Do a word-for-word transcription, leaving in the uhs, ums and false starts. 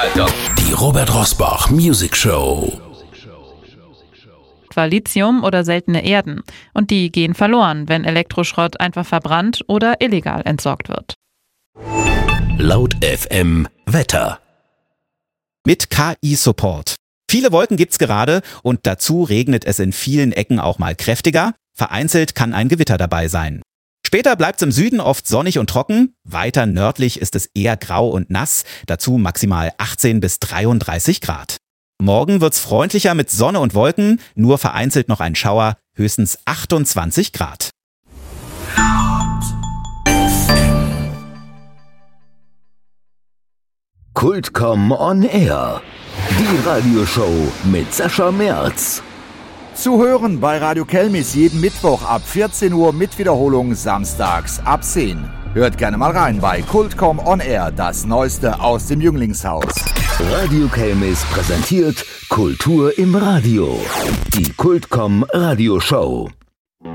Veranstaltung. Die Robert Rosbach Music Show. Lithium oder seltene Erden. Und die gehen verloren, wenn Elektroschrott einfach verbrannt oder illegal entsorgt wird. Laut F M Wetter. Mit K I-Support. Viele Wolken gibt's gerade und dazu regnet es in vielen Ecken auch mal kräftiger. Vereinzelt kann ein Gewitter dabei sein. Später bleibt's im Süden oft sonnig und trocken. Weiter nördlich ist es eher grau und nass. Dazu maximal achtzehn bis dreiunddreißig Grad. Morgen wird's freundlicher mit Sonne und Wolken, nur vereinzelt noch ein Schauer, höchstens achtundzwanzig Grad. Kultcom on Air. Die Radioshow mit Sascha Merz. Zu hören bei Radio Kelmis jeden Mittwoch ab vierzehn Uhr mit Wiederholung samstags ab zehn. Hört gerne mal rein bei Kultcom on Air, das Neueste aus dem Jünglingshaus. Radio Kelmis präsentiert Kultur im Radio. Die Kultcom Radioshow.